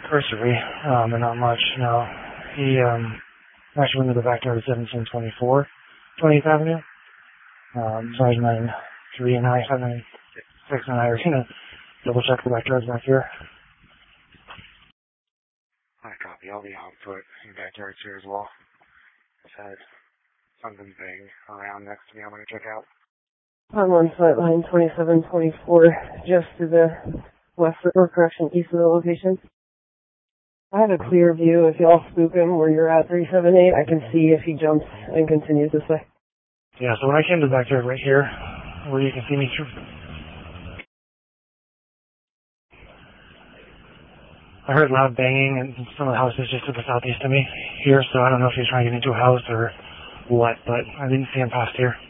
cursory, and not much. No, he actually went to the backyard of 1724 20th Avenue. Sergeant 93 and I, 796 and I are going to double check the backyards back here. I copy. I'll be on foot in the backyards here as well. I've had something big around next to me I'm going to check out. I'm on flight line 2724, just to the west, or correction, east of the location. I have a clear view. If y'all spook him where you're at 378, I can see if he jumps and continues this way. Yeah, so when I came to the backyard right here, where you can see me through, I heard loud banging in some of the houses just to the southeast of me here, so I don't know if he's trying to get into a house or what, but I didn't see him past here.